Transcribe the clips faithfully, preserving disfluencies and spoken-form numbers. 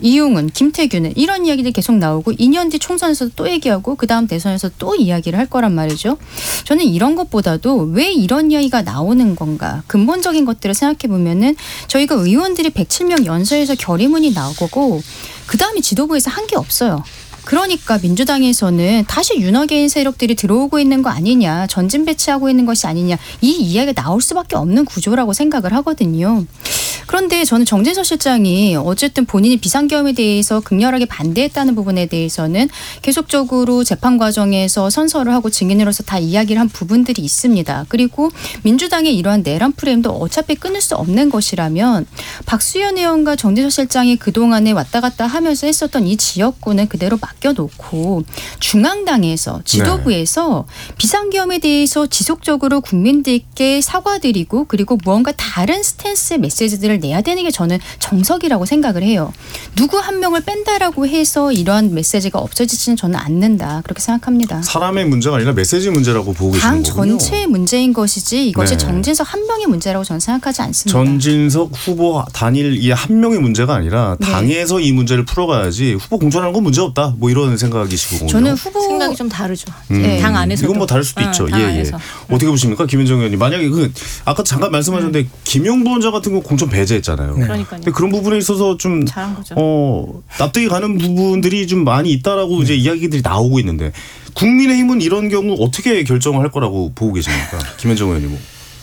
이용은, 김태균은 이런 이야기들이 계속 나오고 이 년 뒤 총선에서 또 얘기하고 그다음 대선에서 또 이야기를 할 거란 말이죠. 저는 이런 것보다도 왜 이런 이야기가 나오는 건가 근본적인 것들을 생각해 보면은 저희가 의원들이 백칠 명 연설에서 결의문이 나오고 그다음에 지도부에서 한 게 없어요. 그러니까 민주당에서는 다시 윤핵인 세력들이 들어오고 있는 거 아니냐, 전진 배치하고 있는 것이 아니냐, 이 이야기가 나올 수밖에 없는 구조라고 생각을 하거든요. 그런데 저는 정진석 실장이 어쨌든 본인이 비상계엄에 대해서 극렬하게 반대했다는 부분에 대해서는 계속적으로 재판 과정에서 선서를 하고 증인으로서 다 이야기를 한 부분들이 있습니다. 그리고 민주당의 이러한 내란 프레임도 어차피 끊을 수 없는 것이라면 박수현 의원과 정진석 실장이 그동안에 왔다 갔다 하면서 했었던 이 지역구는 그대로 맡겨놓고 중앙당에서 지도부에서 네. 비상계엄에 대해서 지속적으로 국민들께 사과드리고 그리고 무언가 다른 스탠스의 메시지들을 내야 되는 게 저는 정석이라고 생각을 해요. 누구 한 명을 뺀다라고 해서 이러한 메시지가 없어지지는 저는 않는다. 그렇게 생각합니다. 사람의 문제가 아니라 메시지 문제라고 보고 계시는 거군요. 당 전체의 문제인 것이지 이것이 네. 정진석 한 명의 문제라고 저는 생각하지 않습니다. 전진석 후보 단일 이 한 명의 문제가 아니라 당에서 네. 이 문제를 풀어가야지 후보 공천하는 건 문제 없다. 뭐 이런 생각이시고. 저는 후보 생각이 좀 다르죠. 음. 네. 당 안에서도. 이건 뭐 다를 수도 어, 있죠. 당 예, 안에서. 예. 어떻게 보십니까? 김현정 의원님. 만약에 그 아까 잠깐 말씀하셨는데 음. 김용 부원장 같은 거 공천 배제했잖아요. 네. 그러니까요. 근데 그런 부분에 있어서 좀 잘한 거죠. 어, 납득이 가는 부분들이 좀 많이 있다라고 네. 이제 이야기들이 나오고 있는데 국민의힘은 이런 경우 어떻게 결정을 할 거라고 보고 계십니까? 김현정 의원님.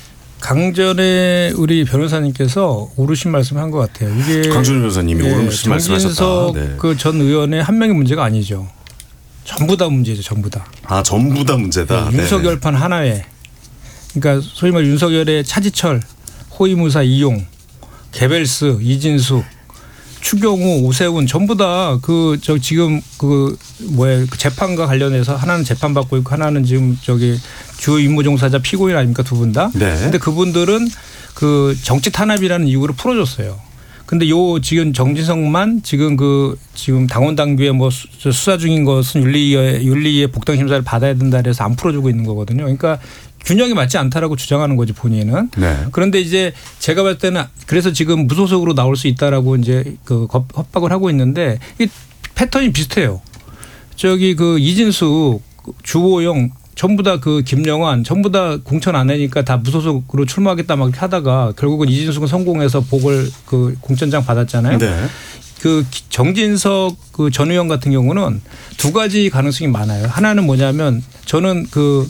강전에 우리 변호사님께서 옳으신 말씀을 한 것 같아요. 이게 강전의 변호사님이 네, 옳으신 말씀하셨다. 정진석 네. 그 전 의원의 한 명의 문제가 아니죠. 전부 다 문제죠. 전부 다. 아 전부 다 문제다. 네, 윤석열판 하나에. 그러니까 소위 말 윤석열의 차지철, 호위무사 이용, 개벨스, 이진숙, 추경호, 오세훈 전부 다 그 저 지금 그 뭐야 그 재판과 관련해서 하나는 재판 받고 있고 하나는 지금 저기 주 임무 종사자 피고인 아닙니까 두 분 다. 네. 근데 그분들은 그 정치 탄압이라는 이유로 풀어줬어요. 근데 요 지금 정진석만 지금 그 지금 당원 당규에 뭐 수사 중인 것은 윤리위의 윤리위의 복당 심사를 받아야 된다 그래서 안 풀어주고 있는 거거든요. 그러니까 균형이 맞지 않다라고 주장하는 거지 본인은. 네. 그런데 이제 제가 봤을 때는 그래서 지금 무소속으로 나올 수 있다라고 이제 그 협박을 하고 있는데 이 패턴이 비슷해요. 저기 그 이진숙, 주호영 전부 다 그 김영환 전부 다 공천 안 하니까 다 무소속으로 출마하겠다 막 하다가 결국은 이진숙은 성공해서 복을 그 공천장 받았잖아요. 네. 그 정진석 그 전 의원 같은 경우는 두 가지 가능성이 많아요. 하나는 뭐냐면 저는 그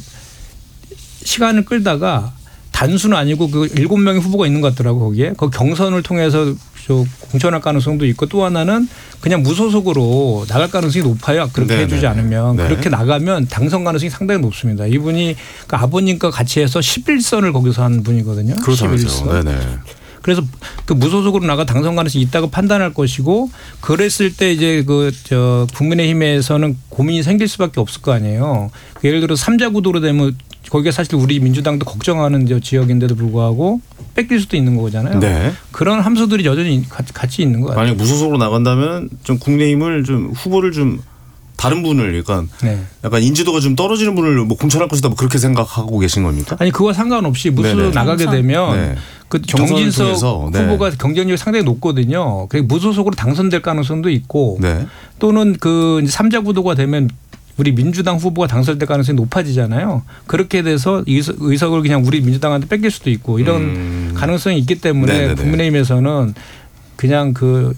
시간을 끌다가 단수는 아니고 그 일곱 명의 후보가 있는 것 같더라고 거기에. 그 경선을 통해서 저 공천할 가능성도 있고 또 하나는 그냥 무소속으로 나갈 가능성이 높아요. 그렇게 네네. 해주지 않으면. 네. 그렇게 나가면 당선 가능성이 상당히 높습니다. 이분이 그 아버님과 같이 해서 십일 선을 거기서 한 분이거든요. 그렇죠. 네네. 그래서 그 무소속으로 나가 당선 가능성이 있다고 판단할 것이고 그랬을 때 이제 그 저 국민의힘에서는 고민이 생길 수밖에 없을 거 아니에요. 예를 들어 삼자 구도로 되면 거기가 사실 우리 민주당도 걱정하는 지역인데도 불구하고 뺏길 수도 있는 거잖아요. 네. 그런 함수들이 여전히 같이 있는 것 같아요. 만약 무소속으로 나간다면 좀 국민의힘을 좀 후보를 좀 다른 분을 약간 네. 약간 인지도가 좀 떨어지는 분을 뭐 공천할 것이다 뭐 그렇게 생각하고 계신 겁니까? 아니 그와 상관없이 무소속 나가게 되면 네. 그 정진석 통해서. 후보가 네. 경쟁력이 상당히 높거든요. 무소속으로 당선될 가능성도 있고 네. 또는 그 삼자 구도가 되면 우리 민주당 후보가 당선될 가능성이 높아지잖아요. 그렇게 돼서 의석을 그냥 우리 민주당한테 뺏길 수도 있고 이런 음. 가능성이 있기 때문에 네네네. 국민의힘에서는 그냥 그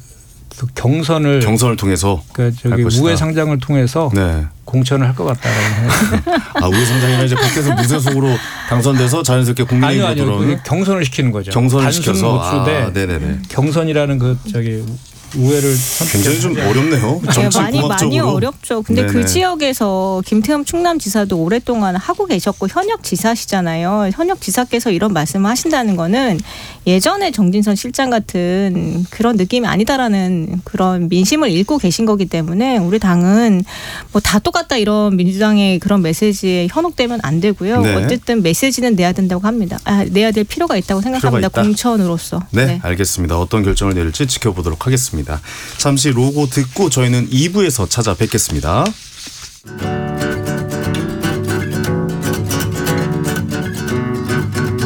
경선을 경선을 통해서 그 저기 우회상장을 통해서 네. 공천을 할 것 같다라는 아 우회상장이나 이제 밖에서 무소속으로 당선돼서 자연스럽게 국민의힘으로 아니요, 아니요. 들어오는 경선을 시키는 거죠. 경선을 시켜서 아, 네네네. 경선이라는 그 저기 우회를 굉장히 좀 어렵네요. 정치 많이 공학적으로. 많이 어렵죠. 근데 네네. 그 지역에서 김태흠 충남지사도 오랫동안 하고 계셨고 현역 지사시잖아요. 현역 지사께서 이런 말씀을 하신다는 거는 예전에 정진선 실장 같은 그런 느낌이 아니다라는 그런 민심을 읽고 계신 거기 때문에 우리 당은 뭐 다 똑같다 이런 민주당의 그런 메시지에 현혹되면 안 되고요. 네. 어쨌든 메시지는 내야 된다고 합니다. 아, 내야 될 필요가 있다고 생각합니다. 필요가 있다. 공천으로서. 네, 네, 알겠습니다. 어떤 결정을 내릴지 지켜보도록 하겠습니다. 잠시 로고 듣고 저희는 이 부에서 찾아뵙겠습니다.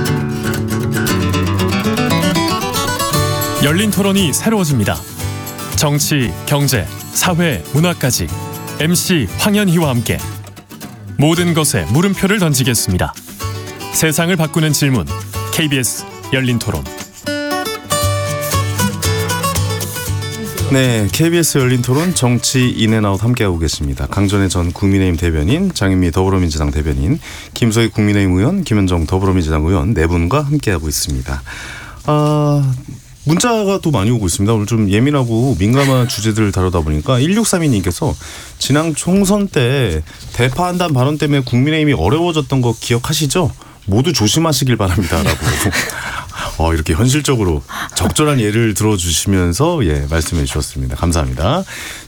열린 토론이 새로워집니다. 정치, 경제, 사회, 문화까지 엠씨 황현희와 함께 모든 것에 물음표를 던지겠습니다. 세상을 바꾸는 질문, 케이비에스 열린 토론. 네, 케이비에스 열린 토론 정치 인앤아웃 함께하고 계십니다. 강전의 전 국민의힘 대변인, 장윤미 더불어민주당 대변인, 김소희 국민의힘 의원, 김현정 더불어민주당 의원 네 분과 함께하고 있습니다. 아, 문자가 또 많이 오고 있습니다. 오늘 좀 예민하고 민감한 주제들을 다루다 보니까 일육삼이 님께서 지난 총선 때 대파한다는 발언 때문에 국민의힘이 어려워졌던 거 기억하시죠? 모두 조심하시길 바랍니다라고 어, 이렇게 현실적으로 적절한 예를 들어주시면서 예 말씀해 주셨습니다. 감사합니다.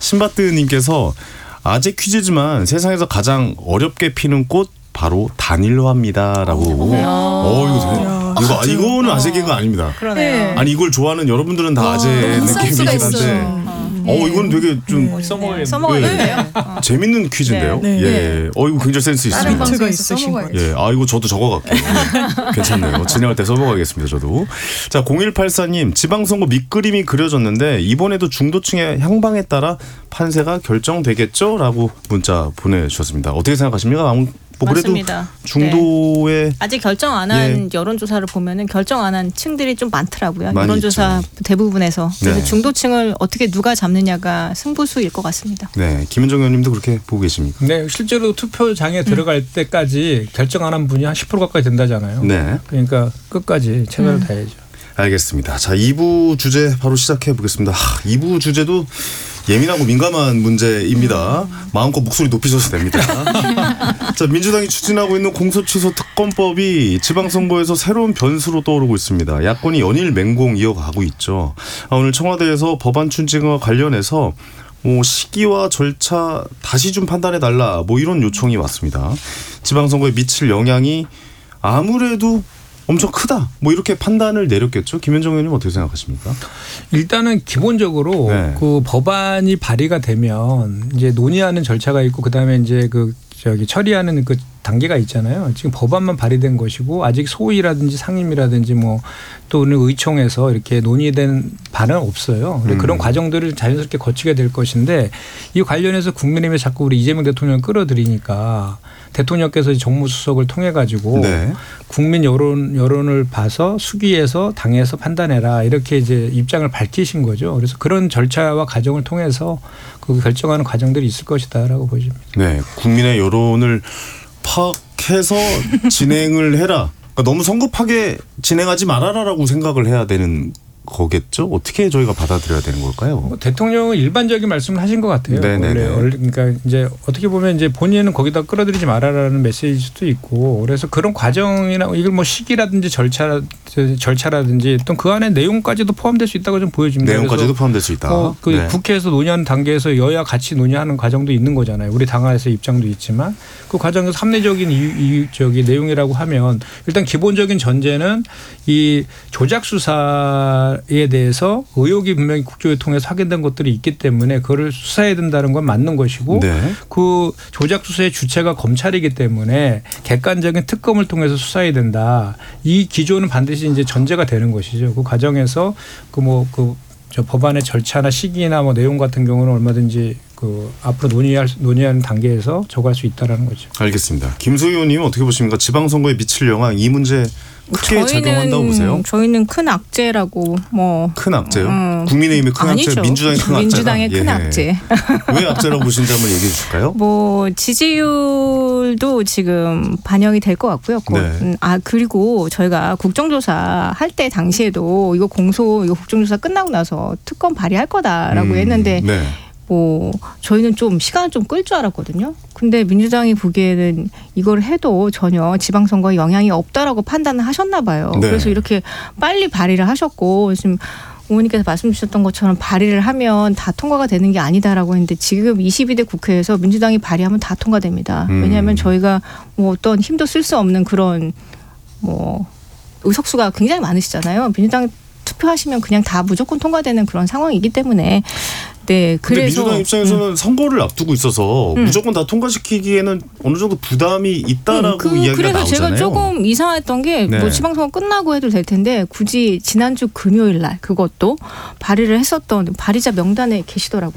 신바트님께서 아재 퀴즈지만 세상에서 가장 어렵게 피는 꽃 바로 단일화입니다라고. 어, 이거 되게, 이거 이거는 아재 개그 아닙니다. 그러네요. 아니 이걸 좋아하는 여러분들은 다 아재 느낌이긴 한데. 어, 이건 되게 좀 네. 써먹어야겠네요. 써먹어야겠네요. 네. 재밌는 퀴즈인데요. 네. 예, 어 이거 굉장히 센스 다른 있습니다. 방송에서 써먹어야겠어요. 예, 아 이거 저도 적어갈게요. 네. 괜찮네요. 진행할 때 써먹어야겠습니다. 저도. 자, 공일팔사 님 지방선거 밑그림이 그려졌는데 이번에도 중도층의 향방에 따라 판세가 결정되겠죠?라고 문자 보내주셨습니다. 어떻게 생각하십니까? 아무 뭐 그래도 맞습니다. 중도에 네. 아직 결정 안 한 예. 여론조사를 보면은 결정 안 한 층들이 좀 많더라고요. 많이 여론조사 있죠. 대부분에서. 그래서 네. 중도층을 어떻게 누가 잡느냐가 승부수일 것 같습니다. 네, 김현정 의원님도 그렇게 보고 계십니까? 네, 실제로 투표장에 들어갈 때까지 결정 안 한 분이 한 십 퍼센트 가까이 된다잖아요. 네. 그러니까 끝까지 최선을 음. 다해야죠. 알겠습니다. 자, 이 부 주제 바로 시작해 보겠습니다. 하, 이 부 주제도 예민하고 민감한 문제입니다. 마음껏 목소리 높이셔도 됩니다. 자, 민주당이 추진하고 있는 공소취소 특검법이 지방선거에서 새로운 변수로 떠오르고 있습니다. 야권이 연일 맹공 이어가고 있죠. 아, 오늘 청와대에서 법안 추진과 관련해서 뭐 시기와 절차 다시 좀 판단해달라 뭐 이런 요청이 왔습니다. 지방선거에 미칠 영향이 아무래도 엄청 크다. 뭐 이렇게 판단을 내렸겠죠. 김현정 의원님 어떻게 생각하십니까? 일단은 기본적으로 네. 그 법안이 발의가 되면 이제 논의하는 절차가 있고 그다음에 이제 그 저기 처리하는 그 단계가 있잖아요. 지금 법안만 발의된 것이고 아직 소위라든지 상임이라든지 뭐 또는 의총에서 이렇게 논의된 바는 없어요. 음. 그런 과정들을 자연스럽게 거치게 될 것인데 이 관련해서 국민의힘에 자꾸 우리 이재명 대통령을 끌어들이니까 대통령께서 정무수석을 통해 가지고 네. 국민 여론 여론을 봐서 수기해서 당에서 판단해라 이렇게 이제 입장을 밝히신 거죠. 그래서 그런 절차와 과정을 통해서 그 결정하는 과정들이 있을 것이다라고 보십니다. 네, 국민의 여론을 파악해서 진행을 해라. 그러니까 너무 성급하게 진행하지 말아라라고 생각을 해야 되는 거겠죠? 어떻게 저희가 받아들여야 되는 걸까요? 뭐 대통령은 일반적인 말씀을 하신 것 같아요. 네네네. 원래 그러니까 이제 어떻게 보면 이제 본인은 거기다 끌어들이지 말아라는 메시지일 수도 있고 그래서 그런 과정이나 이걸 뭐 시기라든지 절차 절차라든지 또 그 안에 내용까지도 포함될 수 있다고 좀 보여집니다. 내용까지도 포함될 수 있다. 어, 그 네. 국회에서 논의하는 단계에서 여야 같이 논의하는 과정도 있는 거잖아요. 우리 당에서 입장도 있지만 그 과정에서 합리적인 이유, 이유 저기 내용이라고 하면 일단 기본적인 전제는 이 조작 수사에 대해서 의혹이 분명히 국조회 통해서 확인된 것들이 있기 때문에 그거를 수사해야 된다는 건 맞는 것이고 네. 그 조작 수사의 주체가 검찰이기 때문에 객관적인 특검을 통해서 수사해야 된다. 이 기조는 반드시 이제 전제가 되는 것이죠. 그 과정에서 그 뭐 그 저 법안의 절차나 시기나 뭐 내용 같은 경우는 얼마든지 그 앞으로 논의할 논의하는 단계에서 적할 수 있다라는 거죠. 알겠습니다. 김소희 의원님 어떻게 보십니까? 지방선거에 미칠 영향 이 문제 크게 작용한다고 보세요? 저희는 큰 악재라고 뭐 큰 악재요? 음. 국민의힘의 큰 아니죠. 악재, 민주당의 큰 악재. 민주당의 큰 악재. 왜 악재라고 보시는지 한번 얘기해 주실까요? 뭐 지지율도 지금 반영이 될 것 같고요. 곧. 네. 음, 아 그리고 저희가 국정조사 할 때 당시에도 이거 공소 이거 국정조사 끝나고 나서 특검 발의할 거다라고 음, 했는데 네. 뭐 저희는 좀 시간을 좀 끌 줄 알았거든요. 근데 민주당이 보기에는 이걸 해도 전혀 지방선거에 영향이 없다라고 판단을 하셨나 봐요. 네. 그래서 이렇게 빨리 발의를 하셨고 지금 어머니께서 말씀 주셨던 것처럼 발의를 하면 다 통과가 되는 게 아니다라고 했는데 지금 이십이 대 국회에서 민주당이 발의하면 다 통과됩니다. 음. 왜냐하면 저희가 뭐 어떤 힘도 쓸 수 없는 그런 뭐 의석수가 굉장히 많으시잖아요. 민주당 투표하시면 그냥 다 무조건 통과되는 그런 상황이기 때문에 네, 근데 그래서 민주당 입장에서는 음. 선거를 앞두고 있어서 음. 무조건 다 통과시키기에는 어느 정도 부담이 있다라고 음, 그, 이야기가 그래서 나오잖아요. 제가 조금 이상했던 게 뭐 네. 지방선거 끝나고 해도 될 텐데 굳이 지난주 금요일 날 그것도 발의를 했었던 발의자 명단에 계시더라고요.